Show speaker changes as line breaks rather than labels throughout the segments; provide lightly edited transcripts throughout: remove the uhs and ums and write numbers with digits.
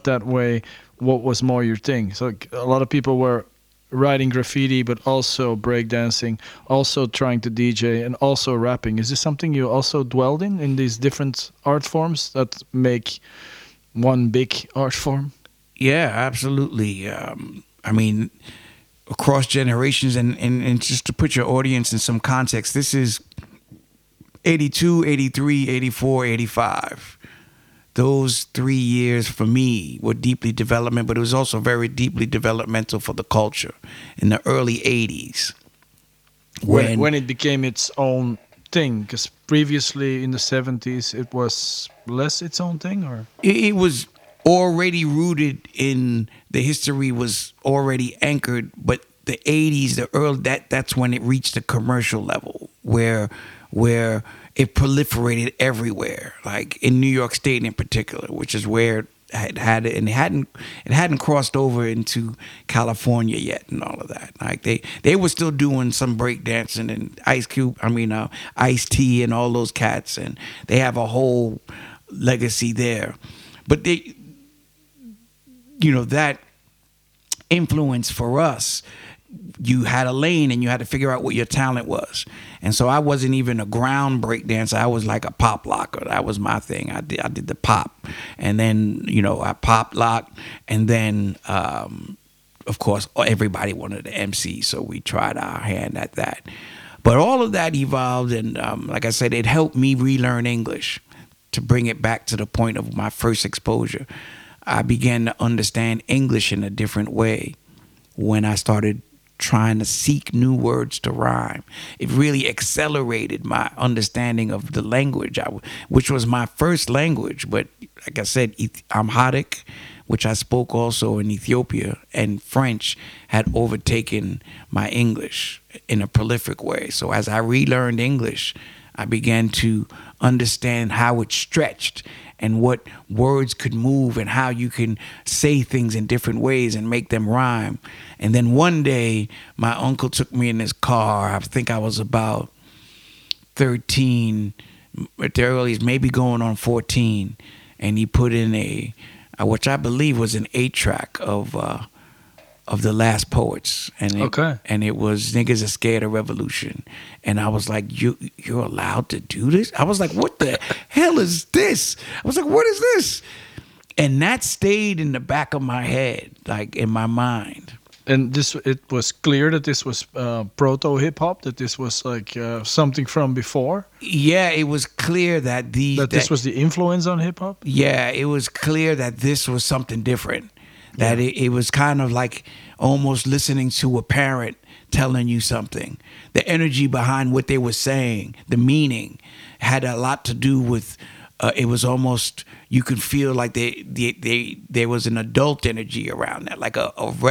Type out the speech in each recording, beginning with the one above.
that way, what was more your thing? So like, a lot of people were writing graffiti, but also breakdancing, also trying to DJ, and also rapping. Is this something you also dwelled in these different art forms that make one big art form?
Yeah, absolutely. I mean, across generations, and just to put your audience in some context, this is 82, 83, 84, 85. Those 3 years for me were deeply development, but it was also very deeply developmental for the culture in the early 80s.
When it became its own thing, because previously in the 70s it was less its own thing, or
It was already rooted in the history, was already anchored, but the 80s, the early, that's when it reached the commercial level where it proliferated everywhere, like in New York State in particular, which is where it had it, and it hadn't crossed over into California yet, and all of that. Like they were still doing some breakdancing, and Ice T and all those cats, and they have a whole legacy there. But that influence for us, you had a lane and you had to figure out what your talent was. And so I wasn't even a ground break dancer. I was like a pop locker. That was my thing. I did the pop, and then I pop locked, and then of course everybody wanted to MC, so we tried our hand at that. But all of that evolved, and like I said, it helped me relearn English to bring it back to the point of my first exposure. I began to understand English in a different way when I started trying to seek new words to rhyme. It really accelerated my understanding of the language, which was my first language. But like I said, Amharic, which I spoke also in Ethiopia, and French had overtaken my English in a prolific way. So as I relearned English, I began to understand how it stretched and what words could move and how you can say things in different ways and make them rhyme. And then one day, my uncle took me in his car. I think I was about 13 at the earliest, maybe going on 14. And he put in which I believe was an 8-track of the Last Poets, and it was Niggas Are Scared of Revolution. And I was like, you're allowed to do this? I was like, what the hell is this? I was like, what is this? And that stayed in the back of my head, like in my mind.
And it was clear that this was proto hip hop, that this was like something from before.
Yeah, it was clear that
this was the influence on hip hop.
Yeah, it was clear that this was something different. That it was kind of like almost listening to a parent telling you something. The energy behind what they were saying, the meaning, had a lot to do with. It was almost, you could feel like there was an adult energy around that, like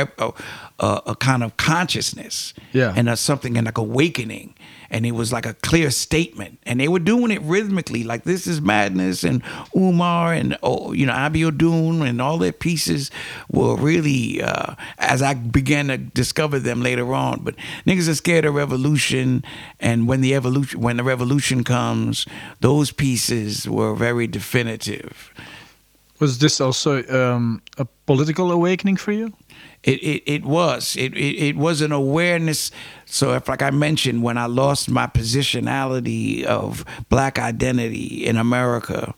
a kind of consciousness, and something, and like awakening. And it was like a clear statement, and they were doing it rhythmically, like This Is Madness and Umar and Abiodun, and all their pieces were really, as I began to discover them later on. But Niggas Are Scared of Revolution, and when the revolution comes, those pieces were very definitive.
Was this also a political awakening for you?
It was. It was an awareness. So if, like I mentioned, when I lost my positionality of black identity in America,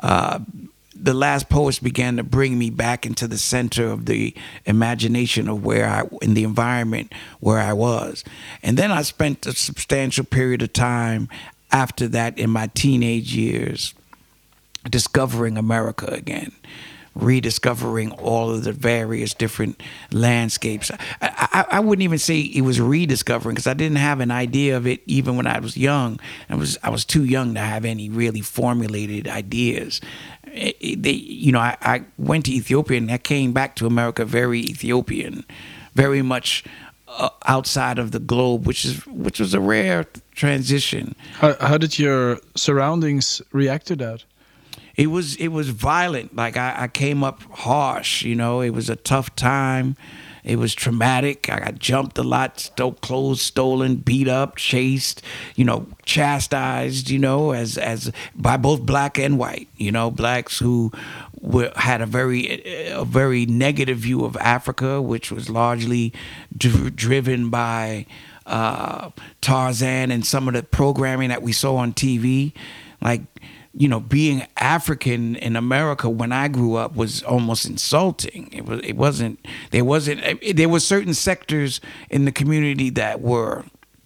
the Last Poets began to bring me back into the center of the imagination of in the environment where I was. And then I spent a substantial period of time after that in my teenage years discovering America again, rediscovering all of the various different landscapes. I wouldn't even say it was rediscovering, because I didn't have an idea of it even when I was young. I was too young to have any really formulated ideas. I went to Ethiopia, and I came back to America very Ethiopian, very much outside of the globe, which was a rare transition.
How did your surroundings react to that?
It was violent. Like I came up harsh, it was a tough time. It was traumatic. I got jumped a lot, clothes stolen, beat up, chased, chastised, as by both black and white, blacks who had a very negative view of Africa, which was largely driven by Tarzan and some of the programming that we saw on TV. Like, being African in America when I grew up was almost insulting. There were certain sectors in the community that were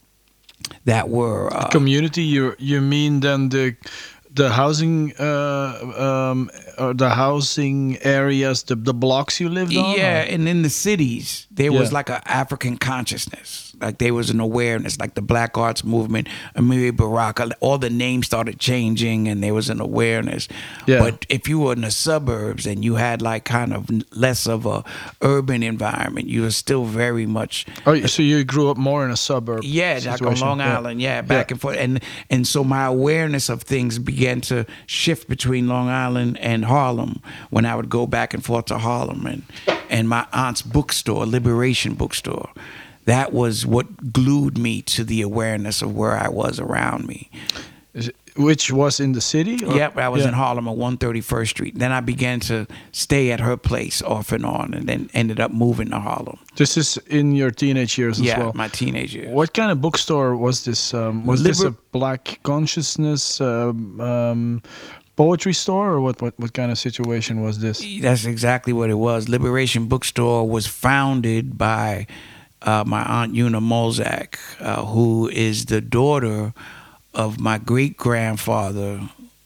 Community, you mean then the housing or the housing areas, the blocks you lived on?
yeah,
or?
and in the cities there was
Yeah.
like an African consciousness. Like there was an awareness, like the Black Arts Movement, Amiri Baraka, all the names started changing, and there was an awareness.
Yeah.
But if you were in the suburbs and you had like kind of less of a urban environment, you were still very much
Oh, so you grew up more in a suburb?
yeah, like on
situation.
Long
Yeah.
Island, back and forth, and so my awareness of things began to shift between Long Island and Harlem when I would go back and forth to Harlem, and my aunt's bookstore, Liberation Bookstore, that was what glued me to the awareness of where I was around me.
Which was in the city? Or?
Yep, I was
Yeah.
in Harlem at 131st Street. Then I began to stay at her place off and on, and then ended up moving to Harlem.
This is in your teenage years as well.
My teenage years.
What kind of bookstore was this? Was this a
Liber-
Black consciousness poetry store, or what kind of situation was this?
That's exactly what it was. Liberation Bookstore was founded by my aunt Una Molzak, who is the daughter of my great-grandfather,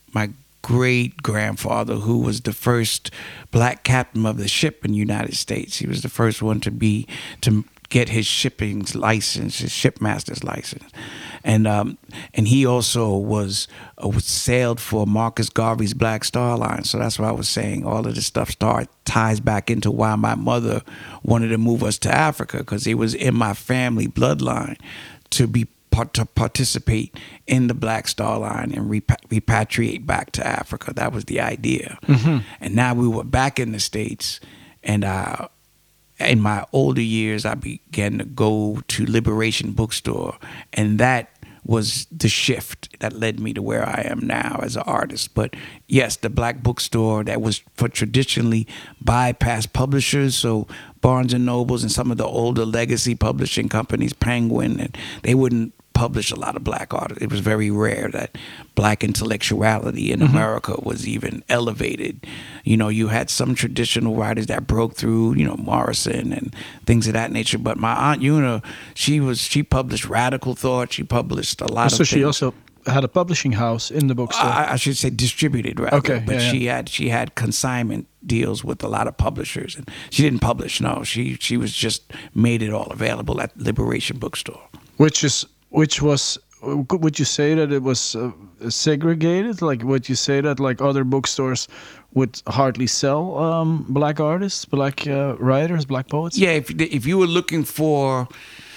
who was the first black captain of the ship in the United States. He was the first one to get his shipping license, his shipmaster's license, and he also was sailed for Marcus Garvey's Black Star Line. So that's why I was saying all of this stuff ties back into why my mother wanted to move us to Africa, because it was in my family bloodline to participate in the Black Star Line and repatriate back to Africa. That was the idea. Mm-hmm. And now we were back in the States, and in my older years, I began to go to Liberation Bookstore, and that was the shift that led me to where I am now as an artist. But yes, the Black Bookstore that was for traditionally bypassed publishers, so Barnes and Nobles and some of the older legacy publishing companies, Penguin, and they wouldn't publish a lot of black artists. It was very rare that black intellectuality in America was even elevated. You had some traditional writers that broke through, Morrison and things of that nature. But my aunt Una, she published radical thought. She published a lot of
So
things.
she also had a publishing house in the bookstore.
I should say distributed, rather.
Okay,
But
yeah.
she had consignment deals with a lot of publishers, and she didn't publish. No, she was just made it all available at Liberation Bookstore.
Which was, would you say that it was segregated? Like, would you say that like other bookstores would hardly sell black artists, black writers, black poets?
Yeah, if you were looking for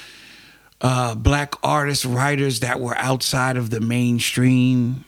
black artists, writers that were outside of the mainstream,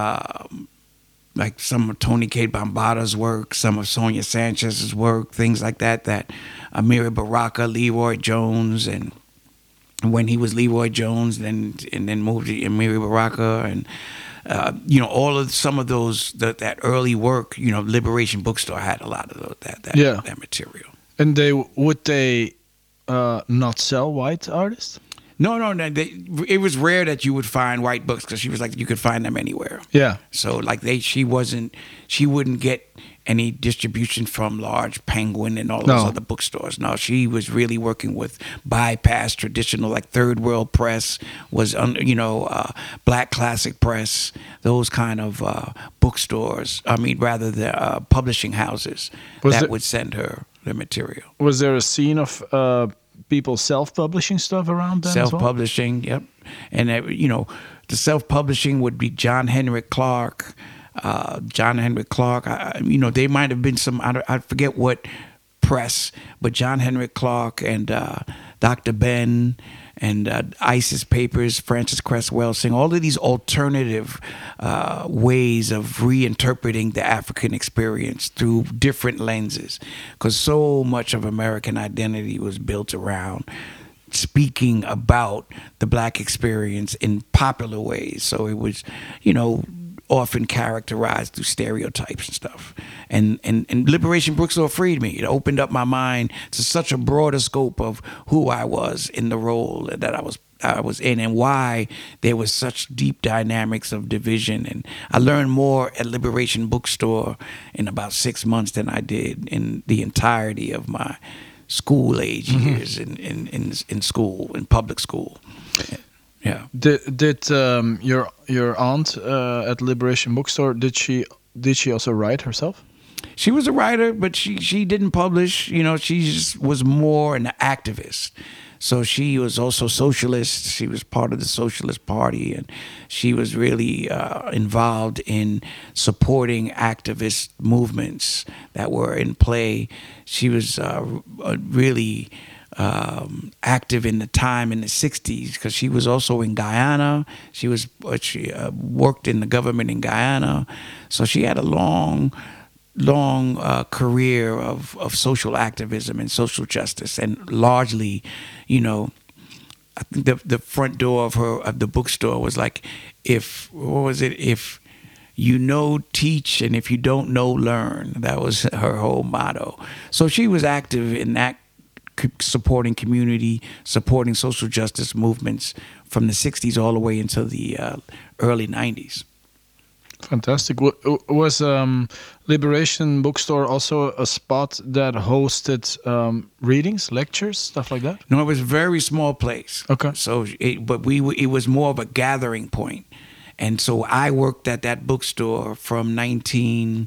like some of Tony K. Bambata's work, some of Sonia Sanchez's work, things like that Amiri Baraka, Leroy Jones, and when he was Leroy Jones, and then moved to Amiri Baraka, and all of some of those that early work. Liberation Bookstore had a lot of that material.
And would they not sell white artists?
No. It was rare that you would find white books, because she was like, you could find them anywhere.
Yeah.
So like she wouldn't get any distribution from large Penguin and all those
No.
other bookstores. No, she was really working with bypass traditional, like Third World Press was, Black Classic Press, those kind of bookstores. I mean, rather the publishing houses would send her the material.
Was there a scene of people self-publishing stuff around then as well?
Self-publishing, yep. And the self-publishing would be John Henrik Clark. They might have been some, I forget what press, but John Henrik Clark and Dr. Ben and Isis Papers, Francis Cress Welsing, all of these alternative ways of reinterpreting the African experience through different lenses, because so much of American identity was built around speaking about the black experience in popular ways. So it was, often characterized through stereotypes and stuff. And Liberation Bookstore freed me. It opened up my mind to such a broader scope of who I was in the role that I was in, and why there was such deep dynamics of division. And I learned more at Liberation Bookstore in about 6 months than I did in the entirety of my school age years in school, in public school. Yeah.
Did your aunt at Liberation Bookstore, did she also write herself?
She was a writer, but she didn't publish. You know, she just was more an activist. So she was also socialist. She was part of the Socialist Party, and she was really involved in supporting activist movements that were in play. She was really active in the time in the 60s, because she was also in Guyana. She worked in the government in Guyana. So she had a long career of social activism and social justice, and largely, you know, I think the front door of the bookstore was like, if you know, teach, and if you don't know, learn. That was her whole motto. So she was active in that, supporting community, supporting social justice movements from the 60s all the way until the early 90s.
Fantastic. Was Liberation Bookstore also a spot that hosted readings, lectures, stuff like that?
No, it was a very small place.
Okay.
So, it was more of a gathering point. And so I worked at that bookstore from 90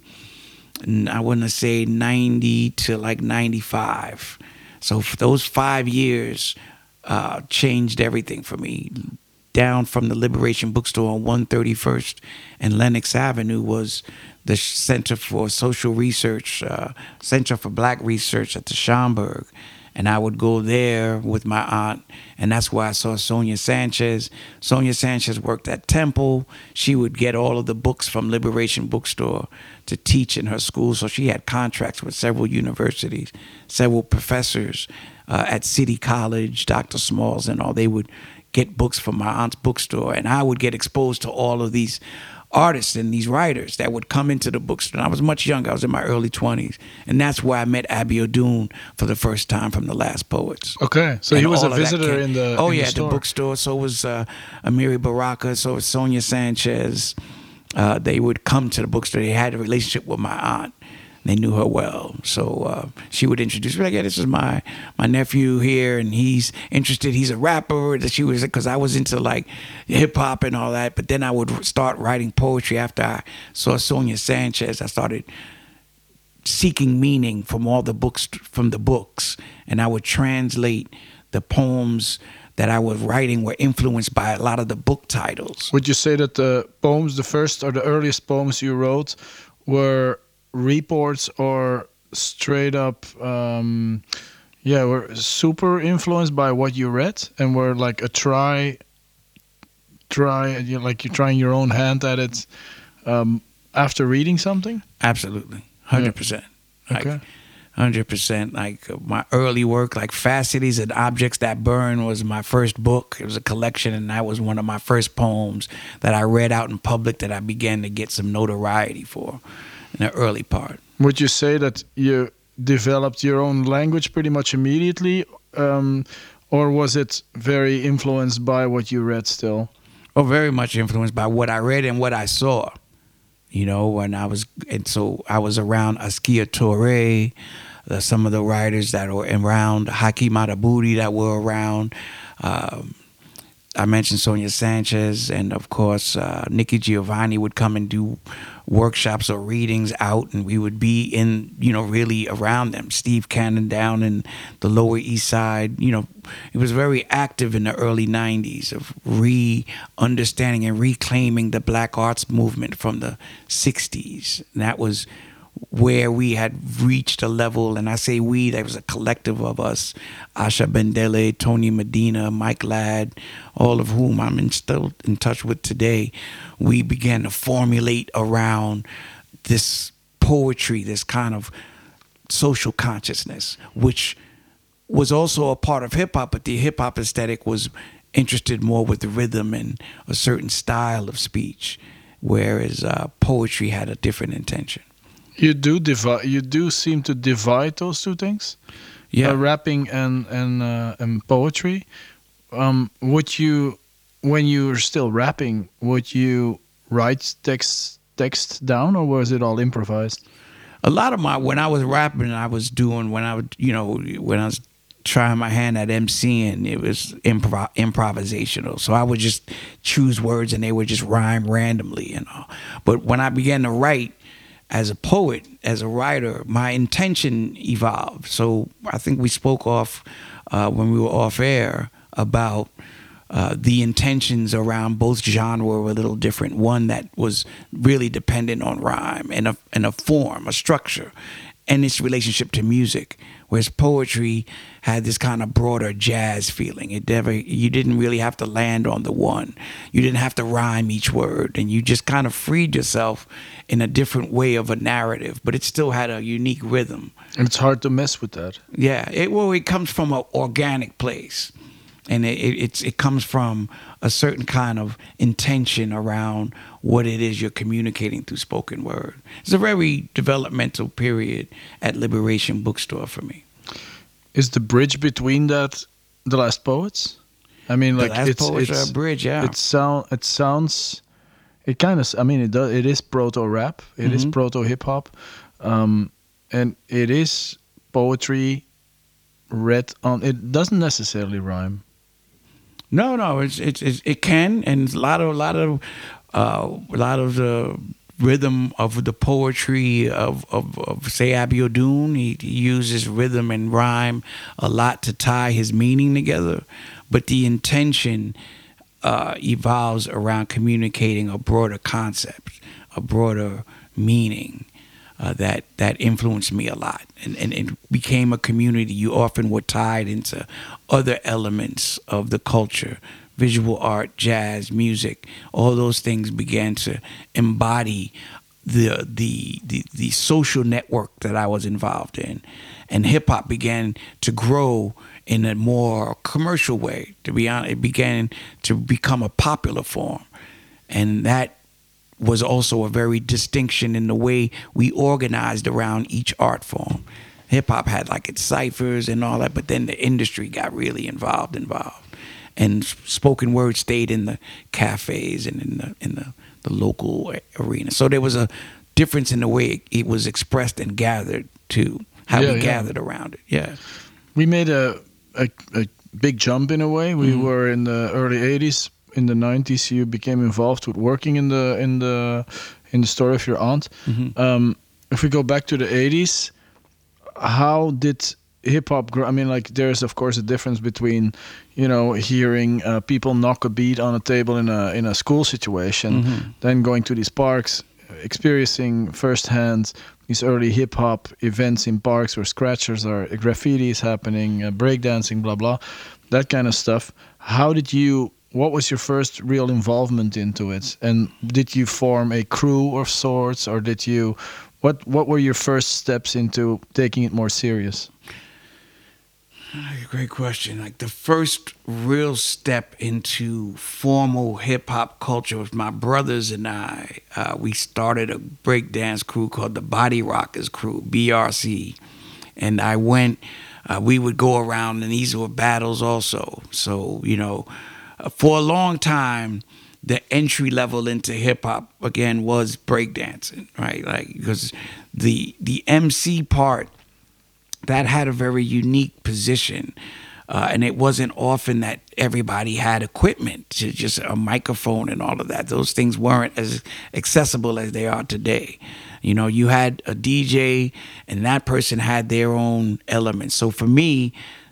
to like 95. So for those 5 years changed everything for me. Down from the Liberation Bookstore on 131st and Lenox Avenue was the Center for Social Research, Center for Black Research at the Schomburg. And I would go there with my aunt, and that's where I saw Sonia Sanchez. Sonia Sanchez worked at Temple. She would get all of the books from Liberation Bookstore to teach in her school. So she had contracts with several universities, several professors at City College, Dr. Smalls and all. They would get books from my aunt's bookstore, and I would get exposed to all of these artists and these writers that would come into the bookstore. And I was much younger. I was in my early 20s. And that's where I met Abiodun for the first time from The Last Poets.
Okay. So he was a visitor in the
Oh,
in
yeah,
the store.
the bookstore. So was Amiri Baraka. So was Sonia Sanchez. They would come to the bookstore. They had a relationship with my aunt. They knew her well. So she would introduce me, like, yeah, this is my nephew here, and he's interested. He's a rapper. That she was, because I was into like hip hop and all that. But then I would start writing poetry after I saw Sonia Sanchez. I started seeking meaning from all the books, and I would translate the poems that I was writing were influenced by a lot of the book titles.
Would you say that the poems, the first or the earliest poems you wrote, were reports or straight up were super influenced by what you read, and were like a try like you're trying your own hand at it after reading something?
Absolutely. 100%.
Okay.
100%. Like my early work, like Facities and Objects That Burn, was my first book. It was a collection, and that was one of my first poems that I read out in public that I began to get some notoriety for in the early part.
Would you say that you developed your own language pretty much immediately, or was it very influenced by what you read still?
Oh, very much influenced by what I read and what I saw. You know, so I was around Askia Touré, some of the writers that were around, Hakeem Adabudi that were around. I mentioned Sonia Sanchez, and of course, Nikki Giovanni would come and do workshops or readings out, and we would be in, really around them. Steve Cannon down in the Lower East Side, he was very active in the early 90s of re-understanding and reclaiming the Black arts movement from the 60s. And that was where we had reached a level, and I say we, there was a collective of us, Asha Bendele, Tony Medina, Mike Ladd, all of whom I'm still in touch with today. We began to formulate around this poetry, this kind of social consciousness, which was also a part of hip-hop, but the hip-hop aesthetic was interested more with the rhythm and a certain style of speech. whereas poetry had a different intention.
You do divide. You do seem to divide those two things,
Yeah.
rapping and poetry. Would you, when you were still rapping, would you write text down, or was it all improvised?
A lot of my when I was rapping, I was doing when I would when I was trying my hand at MCing, it was improvisational. So I would just choose words and they would just rhyme randomly, But when I began to write as a poet, as a writer, my intention evolved. So I think we spoke off when we were off air about the intentions around both genre were a little different. One that was really dependent on rhyme and a form, a structure, and its relationship to music. Whereas poetry had this kind of broader jazz feeling. You didn't really have to land on the one. You didn't have to rhyme each word, and you just kind of freed yourself in a different way of a narrative. But it still had a unique rhythm.
And it's hard to mess with that.
Yeah, it comes from an organic place. And it comes from a certain kind of intention around what it is you're communicating through spoken word. It's a very developmental period at Liberation Bookstore for me.
Is the bridge between that The Last Poets? I mean, like,
The Last Poets are a bridge, yeah.
It sounds. It kind of. I mean, it does. It is proto rap. It is proto hip hop, and it is poetry read on. It doesn't necessarily rhyme.
No, it can, and a lot of the rhythm of the poetry of say Abiodun, he uses rhythm and rhyme a lot to tie his meaning together, but the intention evolves around communicating a broader concept, a broader meaning. That influenced me a lot, and it became a community. You often were tied into other elements of the culture, visual art, jazz, music. All those things began to embody the social network that I was involved in, and hip hop began to grow in a more commercial way. To be honest, it began to become a popular form, and that was also a very distinction in the way we organized around each art form. Hip hop had like its ciphers and all that, but then the industry got really involved, and spoken word stayed in the cafes and in the local arena. So there was a difference in the way it was expressed and gathered too, how we gathered around it. Yeah,
we made a big jump in a way. We were in the early '80s. In the '90s, you became involved with working in the store of your aunt. If we go back to the '80s, how did hip hop grow? I mean, like, there's of course a difference between, hearing people knock a beat on a table in a school situation, then going to these parks, experiencing firsthand these early hip hop events in parks where scratchers are, graffiti is happening, breakdancing, blah blah, that kind of stuff. What was your first real involvement into it? And did you form a crew of sorts, or what were your first steps into taking it more serious?
Great question. Like, the first real step into formal hip hop culture was my brothers and I. We started a breakdance crew called the Body Rockers Crew, BRC. And I went, we would go around, and these were battles also. So, for a long time, the entry level into hip hop again was breakdancing, right? Like, because the MC part, that had a very unique position, and it wasn't often that everybody had equipment to just a microphone and all of that. Those things weren't as accessible as they are today. You had a DJ, and that person had their own elements. So for me,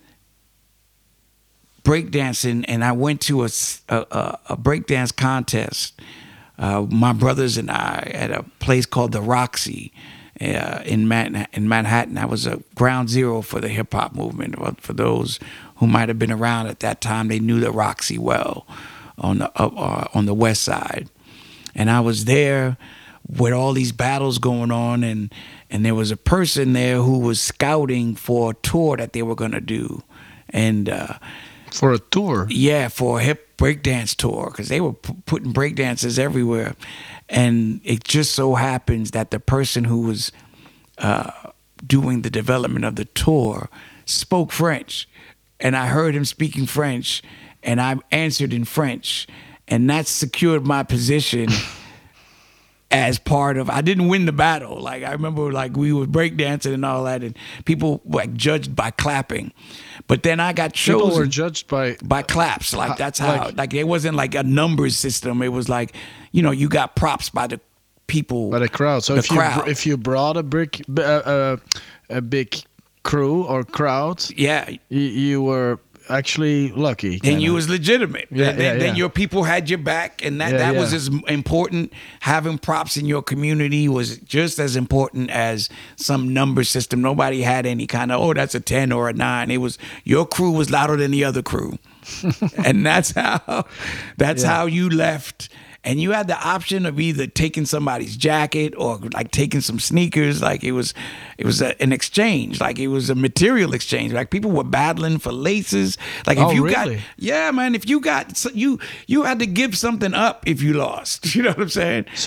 breakdancing, and I went to a breakdance contest. My brothers and I at a place called the Roxy in Manhattan. I was a ground zero for the hip hop movement. For those who might have been around at that time, they knew the Roxy well on the West Side, and I was there with all these battles going on, and there was a person there who was scouting for a tour that they were gonna do, and
For a tour.
Yeah, for a hip breakdance tour, because they were putting breakdancers everywhere. And it just so happens that the person who was doing the development of the tour spoke French. And I heard him speaking French, and I answered in French. And that secured my position as part of, I didn't win the battle. Like, I remember, like, we were breakdancing and all that, and people like judged by clapping. But then I got chosen.
People were judged by
claps. Like, that's how, like, it wasn't like a numbers system. It was like, you know, you got props by the people.
By the crowd. So if you brought a big crew or crowd,
yeah,
you were actually lucky.
Then you was legitimate. Then your people had your back, and that was as important. Having props in your community was just as important as some number system. Nobody had any kind of, oh, that's a 10 or a 9. It was, your crew was louder than the other crew. And that's how you left. And you had the option of either taking somebody's jacket or like taking some sneakers. Like it was an exchange. Like it was a material exchange. Like people were battling for laces. Like if you
really?
man, if you got, you had to give something up if you lost. You know what I'm saying?
So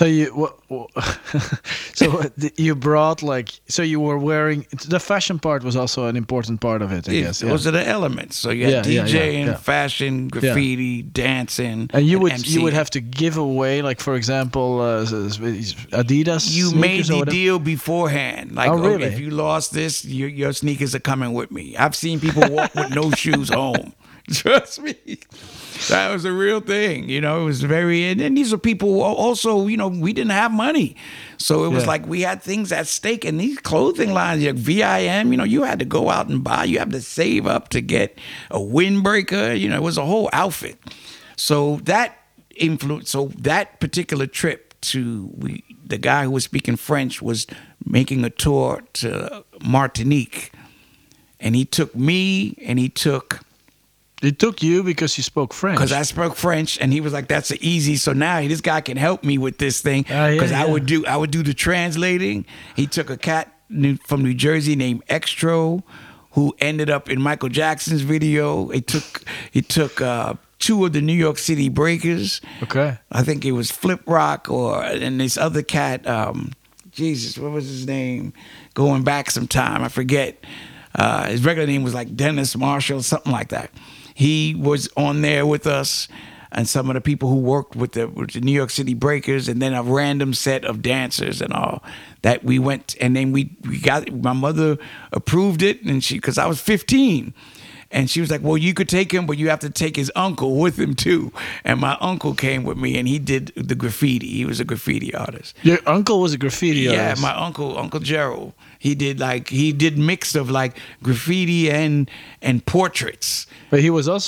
you brought so you were wearing, the fashion part was also an important part of it, I guess.
Those are the elements. So you had DJing, fashion, graffiti, dancing,
and you would
MCing.
have to give away, like for example, Adidas.
You made the deal beforehand. Like,
really?
If you lost this, your sneakers are coming with me. I've seen people walk with no shoes home. Trust me. That was a real thing. You know, it was and these are people also, you know, we didn't have money. So it was like we had things at stake. And these clothing lines, like VIM, you know, you had to go out and buy. You have to save up to get a windbreaker. You know, it was a whole outfit. So that influence. So that particular trip the guy who was speaking French was making a tour to Martinique, and he took me, and he took
you because you spoke French.
Because I spoke French, and he was like, "That's easy." So now this guy can help me with this thing, because I would do the translating. He took a cat from New Jersey named Extro, who ended up in Michael Jackson's video. He took 2 of the New York City Breakers.
Okay.
I think it was Flip Rock and this other cat, Jesus, what was his name? Going back some time, I forget. His regular name was like Dennis Marshall, something like that. He was on there with us, and some of the people who worked with the New York City Breakers, and then a random set of dancers and all that. We went, and then we got, my mother approved it, and because I was 15. And she was like, well, you could take him, but you have to take his uncle with him too. And my uncle came with me, and he did the graffiti. He was a graffiti artist.
Your uncle was a graffiti artist?
Yeah, my Uncle Gerald. He did mix of like graffiti and portraits.
But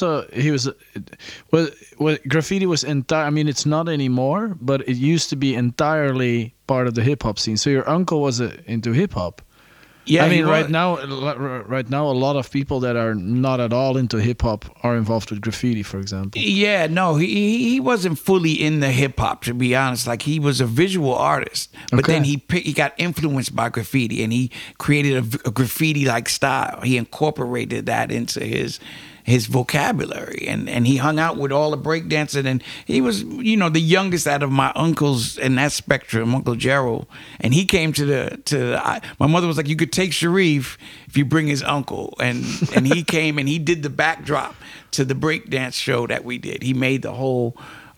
graffiti was entire. I mean, it's not anymore, but it used to be entirely part of the hip hop scene. So your uncle was into hip hop.
Yeah,
I mean, right now, a lot of people that are not at all into hip hop are involved with graffiti, for example.
Yeah, no, he wasn't fully in the hip hop, to be honest. Like, he was a visual artist, but then he got influenced by graffiti, and he created a graffiti like style. He incorporated that into his vocabulary, and he hung out with all the breakdancers, and he was, you know, the youngest out of my uncles in that spectrum, Uncle Gerald. And he came my mother was like, you could take Sharif if you bring his uncle, and he came, and he did the backdrop to the breakdance show that we did. He made the whole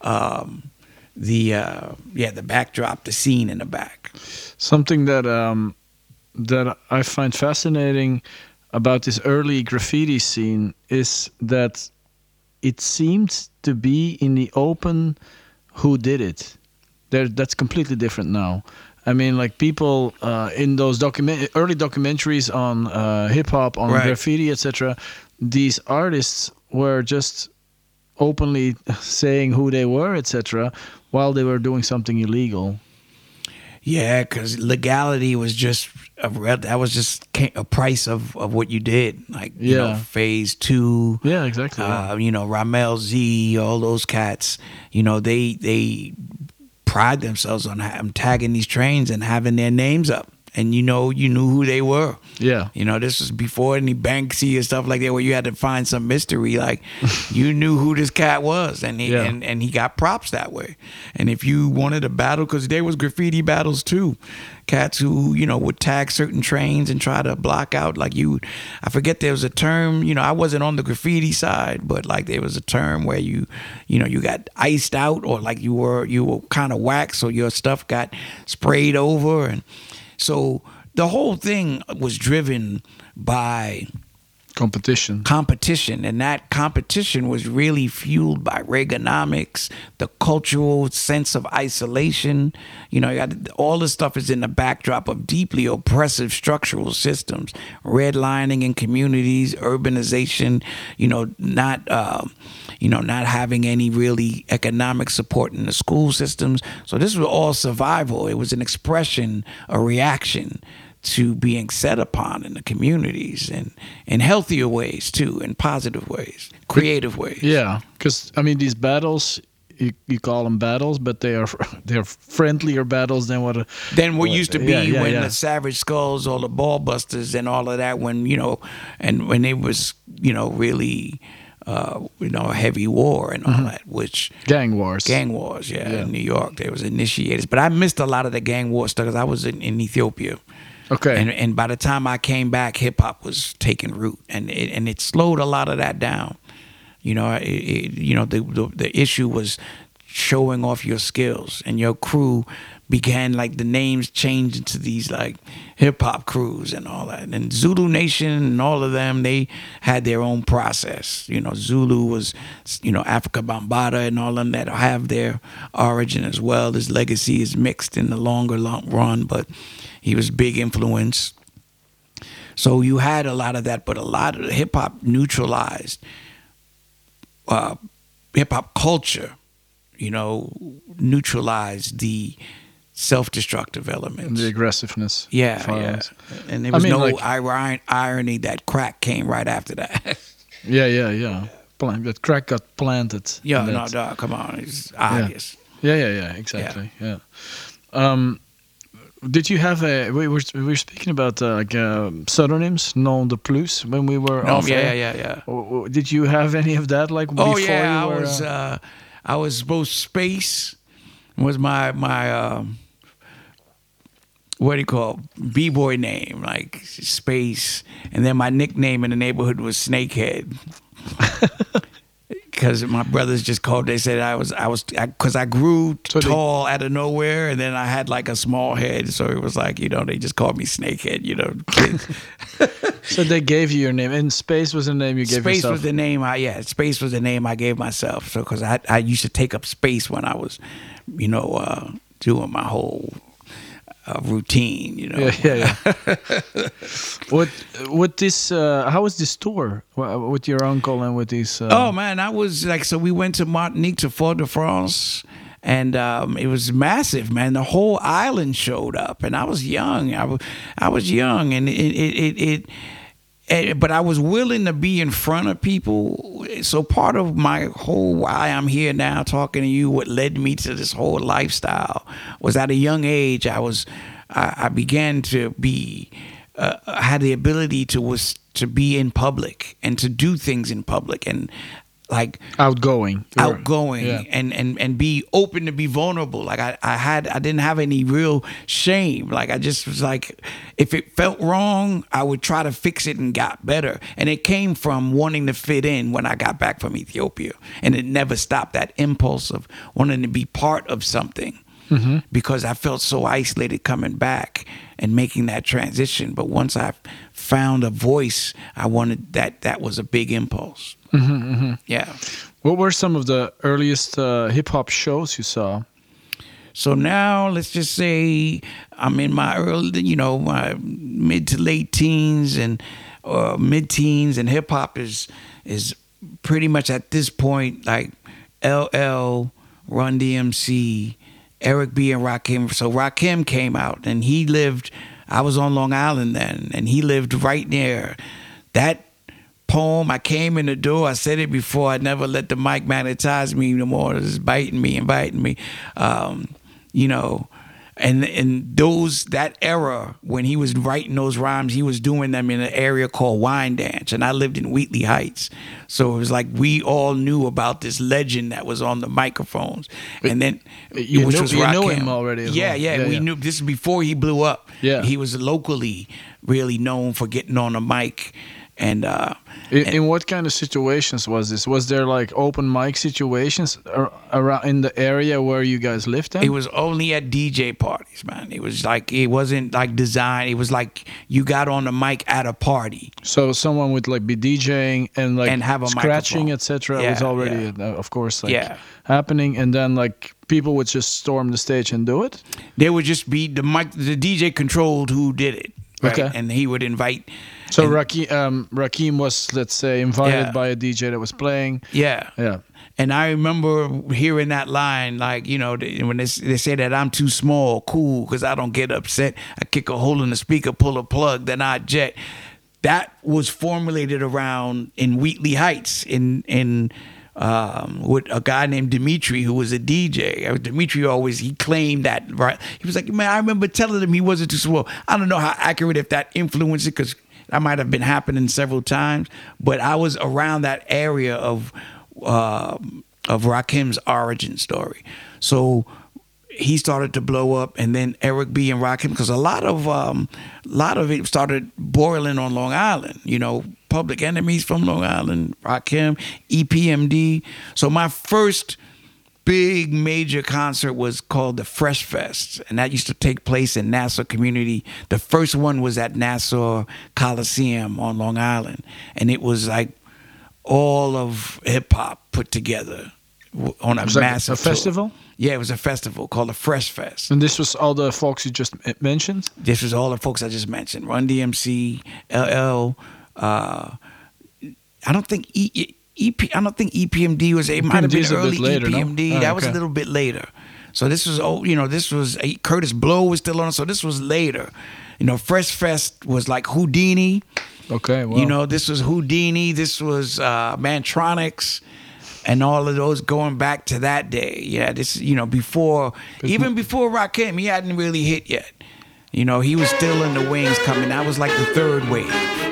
the backdrop, the scene in the back.
Something that I find fascinating about this early graffiti scene is that it seemed to be in the open who did it. That's completely different now. I mean, like people in those early documentaries on hip-hop, on graffiti, etc., these artists were just openly saying who they were, etc., while they were doing something illegal.
Yeah, because legality was just a price of what you did. Like, you know, Phase 2.
Yeah, exactly.
You know, Ramel Z, all those cats. You know, they pride themselves on tagging these trains and having their names up. and you knew who they were.
Yeah.
This was before any Banksy and stuff like that, where you had to find some mystery. Like, you knew who this cat was, and he and he got props that way. And if you wanted a battle, because there was graffiti battles too, cats who would tag certain trains and try to block out. Like, I forget, there was a term. I wasn't on the graffiti side, but like there was a term where you got iced out, or like you were kind of waxed, so your stuff got sprayed over, and so the whole thing was driven by competition, and that competition was really fueled by Reaganomics, the cultural sense of isolation. You got all this stuff is in the backdrop of deeply oppressive structural systems, redlining in communities, urbanization, not having any really economic support in the school systems. So this was all survival. It was an expression, a reaction to being set upon in the communities, and in healthier ways too, in positive ways, creative ways.
Yeah, because these battles, you call them battles, but they're friendlier battles than what
used to be when the Savage Skulls or the Ball Busters and all of that, when and when it was really a heavy war and all that, which
gang wars,
in New York, there was initiators. But I missed a lot of the gang war stuff because I was in Ethiopia.
Okay.
And by the time I came back, hip hop was taking root, and it slowed a lot of that down. The issue was showing off your skills, and your crew began, like, the names changed into these like hip hop crews and all that. And Zulu Nation and all of them, they had their own process. Zulu was, Africa Bambaataa and all of them that have their origin as well. His legacy is mixed in the long run, but he was big influence. So you had a lot of that, but a lot of hip hop neutralized hip hop culture, neutralized the self-destructive elements.
And the aggressiveness.
Yeah. And there was irony that crack came right after that.
Yeah. That crack got planted.
Yeah, no, come on. It's obvious.
Yeah, exactly. Yeah. Did you have we were speaking about pseudonyms, nom de plus, when we were off air?
Yeah.
Did you have any of that, like, before you
were? I was both Space was my what do you call b-boy name, like Space, and then my nickname in the neighborhood was Snakehead. Because my brothers just called. They said because I grew tall out of nowhere, and then I had like a small head, so it was like they just called me Snakehead. Kids.
So they gave you your name, and Space was the name you gave yourself.
Space was the name Space was the name I gave myself. So because I used to take up space when I was, doing my whole routine,
Yeah. What this? How was this tour with your uncle and with these?
Oh man, I was like, so we went to Martinique, to Fort-de-France, and it was massive, man. The whole island showed up, and I was young. I was young, and but I was willing to be in front of people. So part of my whole why I'm here now talking to you, what led me to this whole lifestyle, was at a young age I began to be had the ability to be in public and to do things in public, and like
outgoing
yeah. and be open to be vulnerable. Like I didn't have any real shame. Like I just was like, if it felt wrong, I would try to fix it and got better. And it came from wanting to fit in when I got back from Ethiopia, and it never stopped, that impulse of wanting to be part of something. Mm-hmm. Because I felt so isolated coming back and making that transition. But once I found a voice, I wanted that was a big impulse.
Mm-hmm, mm-hmm.
Yeah.
What were some of the earliest hip hop shows you saw?
So now let's just say I'm in my my mid to late teens and mid-teens, and hip hop is pretty much at this point like LL, Run DMC, Eric B. and Rakim. So Rakim came out, and I was on Long Island then, and he lived right near that poem. I came in the door, I said it before, I never let the mic magnetize me no more. It's biting me and biting me. And that era when he was writing those rhymes, he was doing them in an area called Wine Dance, and I lived in Wheatley Heights, so it was like we all knew about this legend that was on the microphones, and then
You know him already. As
yeah,
well.
yeah, we knew this is before he blew up.
Yeah.
He was locally really known for getting on the mic, and
in what kind of situations was this? Was there like open mic situations around in the area where you guys lived in?
it was only at DJ parties, man. It was like, it wasn't like designed. It was like you got on the mic at a party.
So someone would like be DJing and like
And have a
scratching,
microphone.
etc.
Yeah,
was already,
yeah.
of course, like
Yeah.
happening, and then like people would just storm the stage and do it.
There would just be the DJ controlled who did it. Right?
Okay.
And he would invite.
So
and-
Rakim was, let's say, invited
Yeah.
by a DJ that was playing.
Yeah.
Yeah.
And I remember hearing that line, like, you know, when they say that I'm too small, cool, because I don't get upset. I kick a hole in the speaker, pull a plug, then I jet. That was formulated around in Wheatley Heights with a guy named Dimitri, who was a DJ. Dimitri he claimed that, right? He was like, man, I remember telling him he wasn't too small. I don't know how accurate, if that influenced it, because that might have been happening several times. But I was around that area of Rakim's origin story. So he started to blow up, and then Eric B. and Rakim, because a lot of it started boiling on Long Island. You know, Public Enemies from Long Island, Rakim, EPMD. So my first big major concert was called the Fresh Fest, and that used to take place in Nassau Community. The first one was at Nassau Coliseum on Long Island, and it was like all of hip hop put together on a massive
a festival.
tour. Yeah, it was a festival called the Fresh Fest.
And this was all the folks you just mentioned.
This was all the folks I just mentioned: Run DMC, LL. I don't think I don't think EPMD was. It might have been
EPMD 's a bit
early
later, no?
EPMD.
Oh,
That was a
okay.
little bit later. So this was this was Curtis Blow was still on. So this was later. You know, Fresh Fest was like Houdini.
Okay, well,
You know, this was Houdini. This was Mantronics. And all of those going back to that day. Yeah, this, before Rakim, he hadn't really hit yet. You know, he was still in the wings coming. That was like the third wave.